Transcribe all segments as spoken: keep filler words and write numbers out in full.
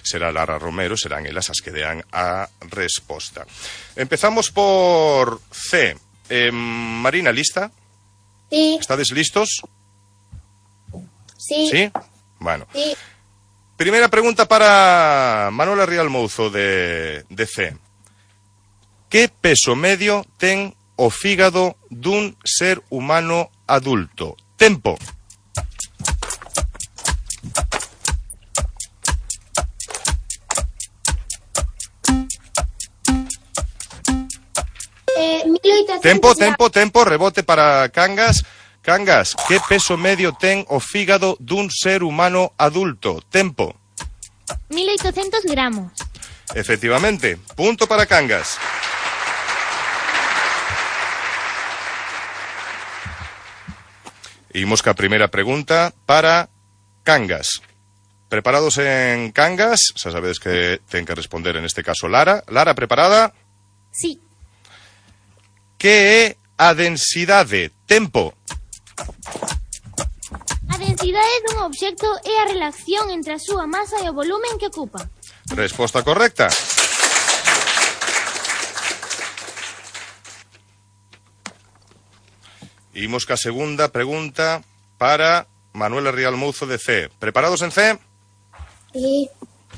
será Lara Romero, serán elas as que dean a resposta. Empezamos por C. Eh, Marina, lista? Sí. ¿Estades listos? Sí. ¿Sí? Bueno. Sí. Primeira pregunta para Manuela Rial Mouzo de, de C. Que peso medio ten o fígado dun ser humano adulto? Tempo. Eh, mil oitocentos Tempo, tempo, tempo, rebote para Cangas. Cangas, que peso medio ten o fígado dun ser humano adulto? Tempo. mil oitocentos gramos. Efectivamente, punto para Cangas. Imos ca primeira pregunta para Cangas. Preparados en Cangas, xa sabedes que ten que responder en este caso Lara. Lara, preparada? Sí. Que é a densidade? Tempo. A densidade dun obxecto é a relación entre a súa masa e o volumen que ocupa. Resposta correcta. Imos ca segunda pregunta para Manuela Rial Mouzo de C. Preparados en C? Sí.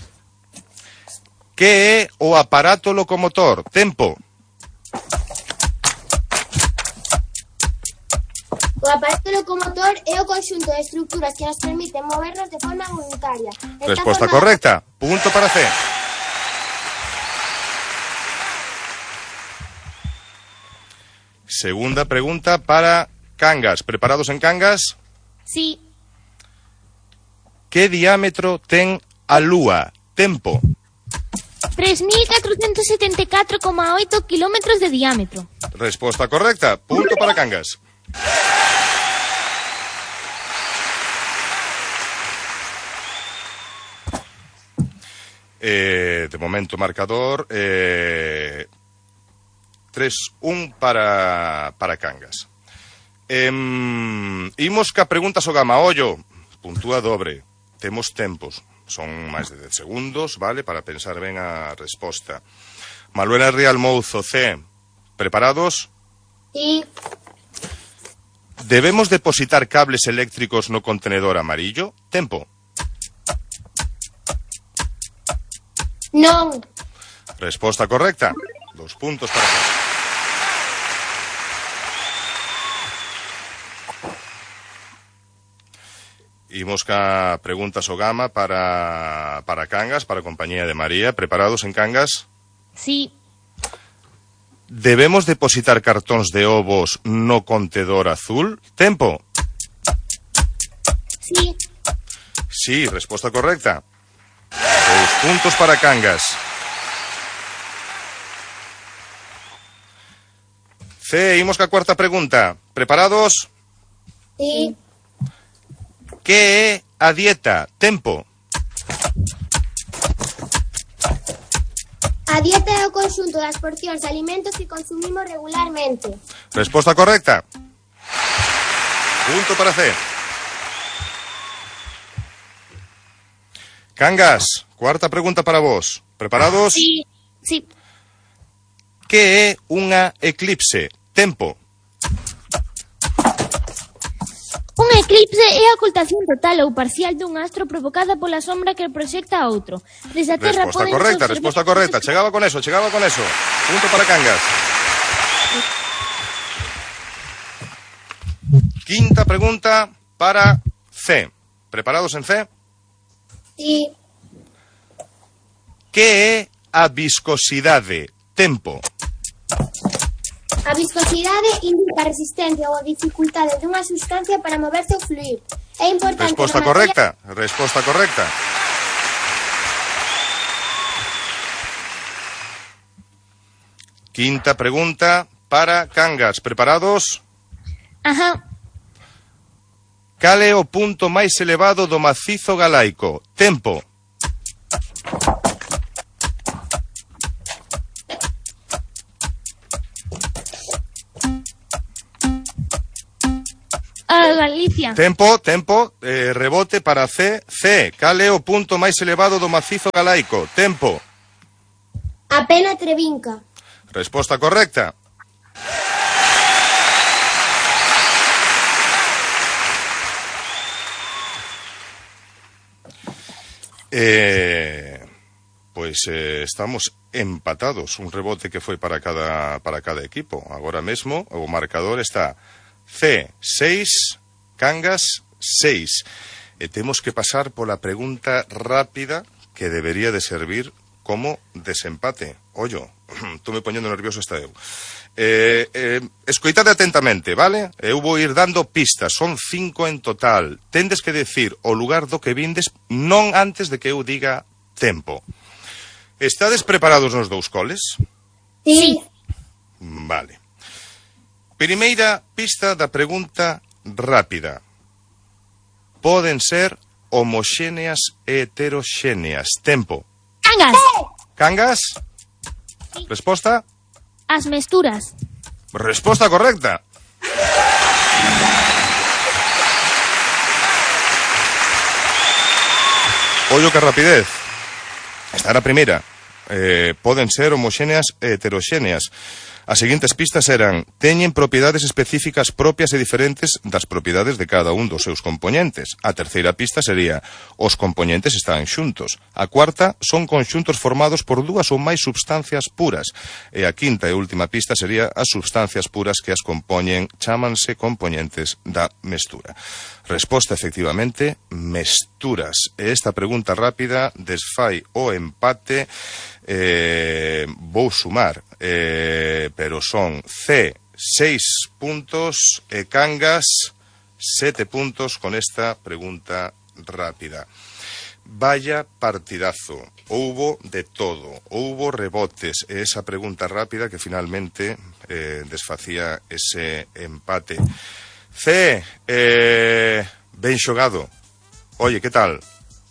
Que é o aparato locomotor? Tempo. O aparato locomotor é o conxunto de estructuras que nos permiten movernos de forma voluntaria. Está Resposta formado- correcta. Punto para C. Segunda pregunta para Cangas. ¿Preparados en Cangas? Sí. Que diámetro ten a Lúa? Tempo. tres mil catrocentos setenta e catro coma oito kilómetros de diámetro. Resposta correcta. Punto para Cangas. Eh, de momento marcador eh, tres un para, para Cangas. Eh, imos ca preguntas o gama. Ollo, puntúa dobre. Temos tempos. Son máis de dez segundos, vale, para pensar ben a resposta. Manuela Rial Mouzo, C. Preparados? Sí. Debemos depositar cables eléctricos no contenedor amarillo? Tempo. Non. Resposta correcta. Dos puntos para Cangas. Imos ca preguntas o gama para, para Cangas, para a compañía de María. Preparados en Cangas? Sí. Debemos depositar cartóns de ovos no contedor azul? Tempo. Sí. Sí, resposta correcta. Dos puntos para Cangas. C, imos ca cuarta pregunta. Preparados? Sí. Que é a dieta? Tempo. A dieta é o conxunto das porcións de alimentos que consumimos regularmente. Resposta correcta. Punto para C. Cangas, cuarta pregunta para vos. Preparados? Sí. Sí. Que é unha eclipse? Tempo. Un eclipse é a ocultación total ou parcial dun astro provocada pola sombra que proxecta a outro. Desde a Terra Resposta poden correcta, observar- resposta correcta. Chegaba con eso, chegaba con eso. Punto para Cangas. Quinta pregunta para C. ¿Preparados en C? Sí. Que é a viscosidade? Tempo. A viscosidade indica a resistencia ou a dificultade dunha sustancia para moverse ou fluir. É importante... Resposta no material- correcta, resposta correcta. Quinta pregunta para Cangas. ¿Preparados? Ajá. Cal é o punto máis elevado do macizo galaico? Tempo. A de Galicia. Tempo, tempo, eh, rebote para C. C, cal é o punto máis elevado do macizo galaico? Tempo. A Pena Trevinca. Resposta correcta. Eh, pois eh, estamos empatados, un rebote que foi para cada, para cada equipo. Agora mesmo o marcador está C seis, Cangas seis. E temos que pasar pola pregunta rápida que debería de servir como desempate. Ollo, estou me poñendo nervioso hasta eu. Eh, eh, escoitade atentamente, vale? Eu vou ir dando pistas, son cinco en total. Tendes que decir o lugar do que vindes non antes de que eu diga tempo. Estades preparados nos dous coles? Sí. Vale. Primeira pista da pregunta rápida. Poden ser homoxéneas e heteroxéneas. Tempo. Cangas. Cangas? Resposta? As mesturas. Resposta correcta. Ollo que rapidez. Esta era a primeira. Eh, poden ser homoxéneas e heteroxéneas. As seguintes pistas eran: teñen propiedades específicas propias e diferentes das propiedades de cada un dos seus componentes. A terceira pista sería: os componentes están xuntos. A cuarta: son conxuntos formados por dúas ou máis substancias puras. E a quinta e última pista sería: as substancias puras que as compoñen chámanse componentes da mestura. Resposta, efectivamente, mesturas. E esta pregunta rápida desfai o empate. Eh, vou sumar, eh, pero son C seis puntos e Cangas sete puntos con esta pregunta rápida. Vaya partidazo, houbo de todo, houbo rebotes e esa pregunta rápida que finalmente eh, desfacía ese empate. C, eh, ben xogado. Oye, que tal?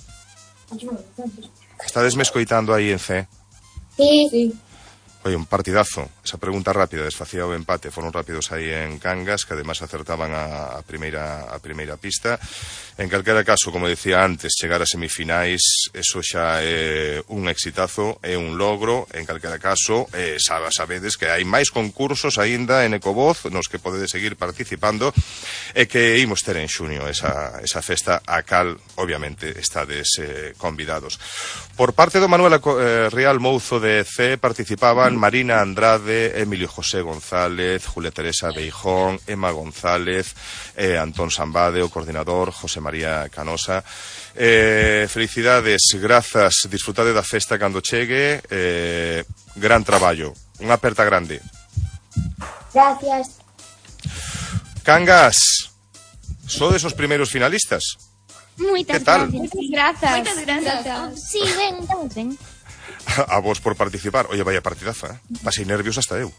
Estades me escoitando aí en C? Sí. Sí. Oye, un partidazo. Esa pregunta rápida desfacía o empate. Foron rápidos aí en Cangas, que además acertaban a, a primeira a primeira pista. En calquera caso, como decía antes, chegar a semifinais, eso xa é un exitazo, é un logro. En calquera caso, eh, sabedes que hai máis concursos aínda en Ecovoz nos que podedes seguir participando e que imos ter en xuño esa, esa festa a cal, obviamente, estades eh, convidados. Por parte do Manuel eh, Real Mouzo de C participaban Marina Andrade, Emilio José González, Julia Teresa Beijón, Emma González, eh, Antón Sambade, o coordinador, José María Canosa. Eh, felicidades, grazas, disfrutade da festa cando chegue, eh, gran traballo, unha aperta grande. Gracias. Cangas, sodes os primeiros finalistas. Moitas Que tal? gracias. Moitas grazas. Sí, ben, estamos ben. A vos por participar. Oye, vaya partidaza, eh? Pasei nervios hasta eu.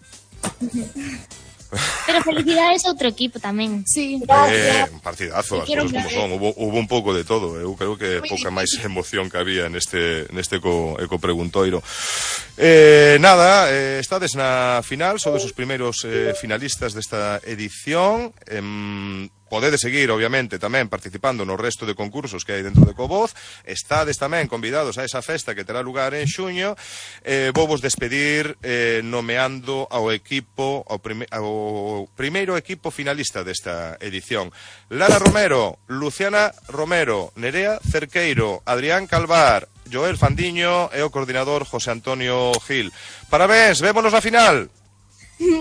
Pero felicidades a outro equipo tamén. Sí. Eh, un partidazo, as Quiero cosas como son. Hubo, hubo un pouco de todo. Eu creo que pouca máis emoción que había neste, neste eco, eco preguntoiro. Eh, nada, eh, estades na final, sodes os primeiros eh, finalistas desta edición. Eh, Podedes seguir, obviamente, tamén participando no resto de concursos que hai dentro de Ecovoz. Estades tamén convidados a esa festa que terá lugar en xuño. Eh, vou vos despedir eh, nomeando ao equipo, ao, prime, ao primeiro equipo finalista desta edición. Lara Romero, Luciana Romero, Nerea Cerqueiro, Adrián Calvar, Joel Fandiño e o coordinador José Antonio Gil. Parabéns, vémonos na final.